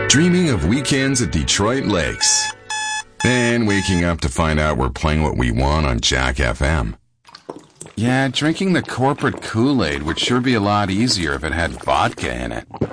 Dreaming of weekends at Detroit Lakes. And waking up to find out we're playing what we want on Jack FM. Yeah, drinking the corporate Kool-Aid would sure be a lot easier if it had vodka in it.